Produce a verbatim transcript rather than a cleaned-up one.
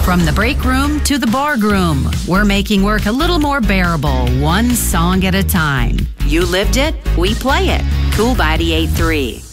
From the break room to the bar room, we're making work a little more bearable, one song at a time. You lived it, we play it. Cool ninety-eight point three.